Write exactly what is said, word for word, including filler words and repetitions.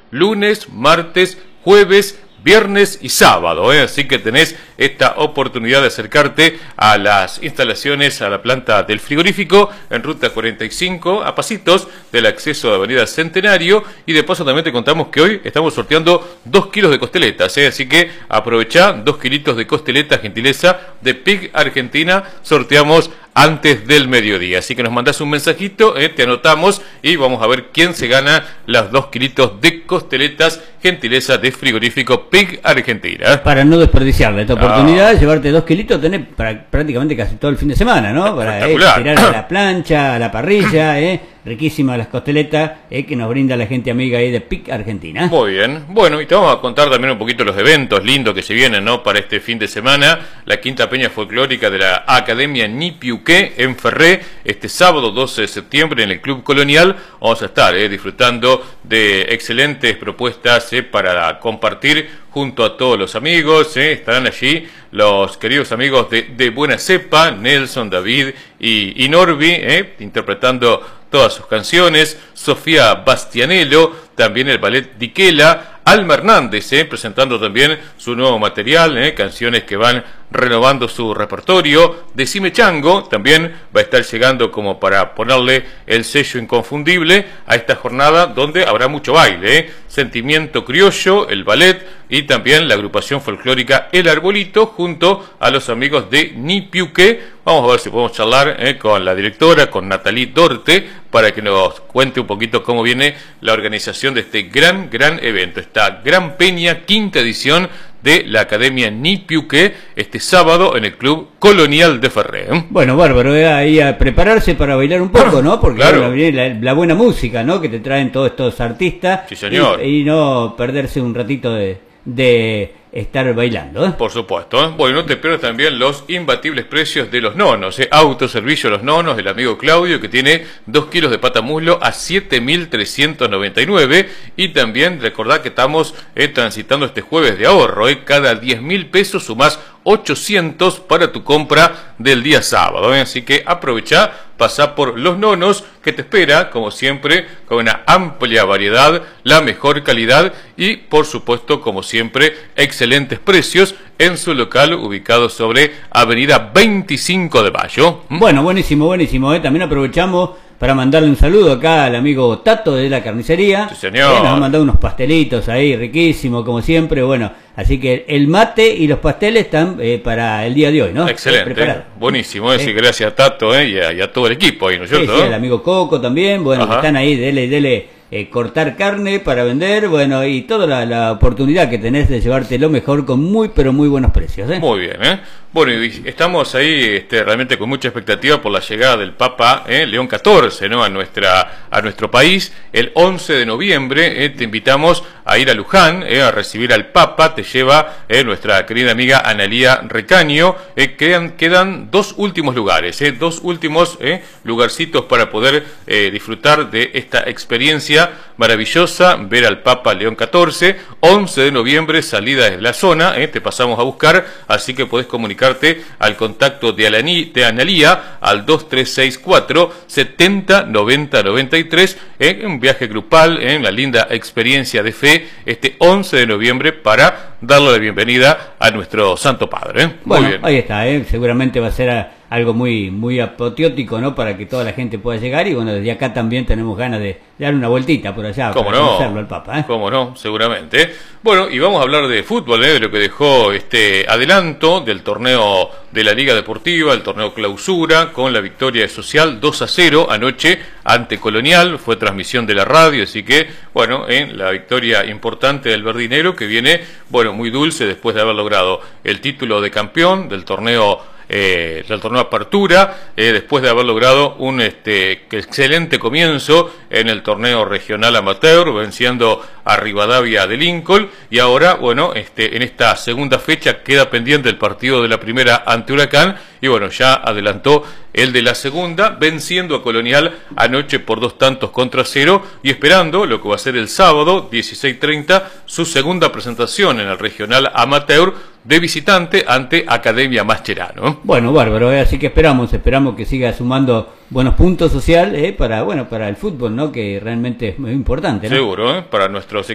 lunes, martes, jueves, viernes y sábado, ¿eh? Así que tenés esta oportunidad de acercarte a las instalaciones, a la planta del frigorífico en ruta cuarenta y cinco, a pasitos del acceso a Avenida Centenario, y de paso también te contamos que hoy estamos sorteando dos kilos de costeletas, ¿eh? Así que aprovechá, dos kilitos de costeletas, gentileza de Pig Argentina, sorteamos antes del mediodía, así que nos mandás un mensajito, eh, te anotamos y vamos a ver quién se gana las dos kilitos de costeletas, gentileza de frigorífico Pig Argentina. Para no desperdiciarla esta oportunidad, ah. llevarte dos kilitos, tenés pra prácticamente casi todo el fin de semana, ¿no? Para eh, tirar a la plancha, a la parrilla, eh. Riquísimas las costeletas eh, que nos brinda la gente amiga ahí de Pig Argentina. Muy bien. Bueno, y te vamos a contar también un poquito los eventos lindos que se vienen, ¿no? Para este fin de semana. La quinta peña folclórica de la Academia Nipiuqué en Ferré, este sábado doce de septiembre en el Club Colonial. Vamos a estar eh, disfrutando de excelentes propuestas eh, para compartir junto a todos los amigos. Eh, estarán allí los queridos amigos de, de Buena Cepa, Nelson, David y, y Norby, eh, interpretando todas sus canciones, Sofía Bastianello, también el ballet Diquela, Alma Hernández, eh, presentando también su nuevo material, eh, canciones que van renovando su repertorio, Decime Chango, también va a estar llegando como para ponerle el sello inconfundible a esta jornada donde habrá mucho baile, eh, Sentimiento Criollo, el ballet y también la agrupación folclórica El Arbolito junto a los amigos de Nipiuqué. Vamos a ver si podemos charlar eh, con la directora, con Natalie Dorte, para que nos cuente un poquito cómo viene la organización de este gran, gran evento, esta gran peña, quinta edición de la Academia Nipiuqué, este sábado en el Club Colonial de Ferré. ¿eh? Bueno, bárbaro, eh, ahí a prepararse para bailar un poco, ¿no? Porque claro, viene la, la buena música, ¿no? Que te traen todos estos artistas. Sí, señor. Y, y no perderse un ratito de, de estar bailando, ¿eh? Por supuesto, ¿eh? Bueno, no te pierdas también los imbatibles precios de los nonos, ¿eh? Autoservicio Los Nonos, el amigo Claudio, que tiene dos kilos de pata muslo a siete mil trescientos noventa y nueve, y también recordad que estamos eh, transitando este jueves de ahorro, ¿eh? Cada diez mil pesos sumás ochocientos para tu compra del día sábado, ¿eh? Así que aprovecha, pasá por Los Nonos, que te espera, como siempre, con una amplia variedad, la mejor calidad y, por supuesto, como siempre, excelentes precios en su local ubicado sobre Avenida veinticinco de Mayo. Bueno, buenísimo, buenísimo, ¿eh? También aprovechamos para mandarle un saludo acá al amigo Tato de la carnicería. Sí, señor. Eh, nos ha mandado unos pastelitos ahí, riquísimos, como siempre. Bueno, así que el mate y los pasteles están eh, para el día de hoy, ¿no? Excelente, eh, buenísimo. Eh. Sí, gracias a Tato eh, y, a, y a todo el equipo ahí, ¿no es cierto? Sí, sí, el amigo Coco también. Bueno, están ahí, dele, dele. Eh, cortar carne para vender, bueno, y toda la, la oportunidad que tenés de llevarte lo mejor con muy, pero muy buenos precios, ¿eh? Muy bien, ¿eh? Bueno, y estamos ahí este, realmente con mucha expectativa por la llegada del Papa ¿eh? León catorce, ¿no? A, nuestra, a nuestro país. El once de noviembre ¿eh? te invitamos a ir a Luján, ¿eh? a recibir al Papa. Te lleva ¿eh? nuestra querida amiga Analía Recaño. ¿eh? Quedan, quedan dos últimos lugares, ¿eh? dos últimos ¿eh? lugarcitos para poder eh, disfrutar de esta experiencia maravillosa, ver al Papa León catorce, once de noviembre, salida desde la zona, ¿eh? te pasamos a buscar, así que podés comunicarte al contacto de, Alaní, de Analía al dos tres seis cuatro, setenta, noventa, noventa y tres, ¿eh? un viaje grupal, en ¿eh? la linda experiencia de fe, este once de noviembre, para darle la bienvenida a nuestro Santo Padre. ¿eh? Bueno, muy bien. Ahí está, ¿eh? Seguramente va a ser a, algo muy muy apoteótico, ¿no? Para que toda la gente pueda llegar, y bueno, desde acá también tenemos ganas de dar una vueltita por allá ¿Cómo para no? conocerlo al Papa, ¿eh? Cómo no, seguramente. Bueno, y vamos a hablar de fútbol, ¿eh? de lo que dejó este adelanto del torneo de la Liga Deportiva, el torneo Clausura, con la victoria de Social dos a cero anoche ante Colonial. Fue transmisión de la radio, así que, bueno, eh, la victoria importante del verdinero, que viene, bueno, muy dulce después de haber logrado el título de campeón del torneo Eh, del torneo Apertura, eh, después de haber logrado un este, excelente comienzo en el torneo regional amateur, venciendo a Rivadavia de Lincoln, y ahora, bueno, este, en esta segunda fecha queda pendiente el partido de la primera ante Huracán, y bueno, ya adelantó el de la segunda, venciendo a Colonial anoche por dos tantos contra cero, y esperando lo que va a ser el sábado, dieciséis treinta, su segunda presentación en el regional amateur de visitante ante Academia Mascherano. Bueno, bárbaro, ¿eh? Así que esperamos, esperamos que siga sumando buenos puntos social, ¿eh? para, bueno, para el fútbol, ¿no? Que realmente es muy importante, ¿no? Seguro, ¿eh? Para nuestros